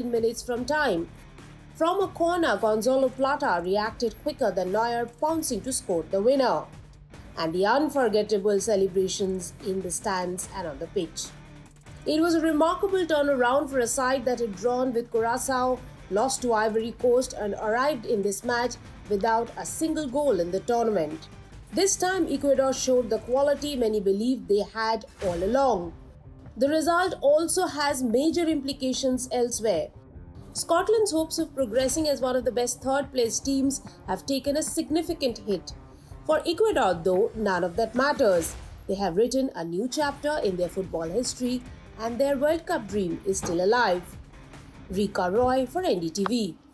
minutes from time. From a corner, Gonzalo Plata reacted quicker than Neuer, pouncing to score the winner. And the unforgettable celebrations in the stands and on the pitch. It was a remarkable turnaround for a side that had drawn with Curaçao, lost to Ivory Coast and arrived in this match without a single goal in the tournament. This time, Ecuador showed the quality many believed they had all along. The result also has major implications elsewhere. Scotland's hopes of progressing as one of the best third-place teams have taken a significant hit. For Ecuador, though, none of that matters. They have written a new chapter in their football history and their World Cup dream is still alive. Rika Roy for NDTV.